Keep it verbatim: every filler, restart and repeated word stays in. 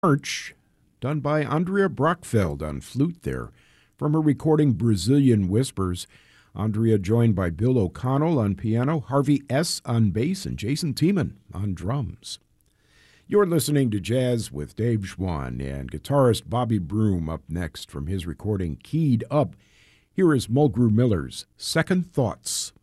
March, done by Andrea Brockfeld on flute there. From her recording Brazilian Whispers, Andrea joined by Bill O'Connell on piano, Harvey S. on bass, and Jason Tiemann on drums. You're listening to Jazz with Dave Schwann, and guitarist Bobby Broom up next from his recording Keyed Up. Here is Mulgrew Miller's Second Thoughts.